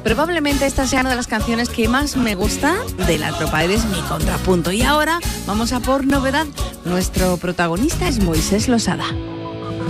Probablemente esta sea una de las canciones que más me gusta de La Tropa, eres mi contrapunto. Y ahora vamos a por novedad. Nuestro protagonista es Moisés Losada.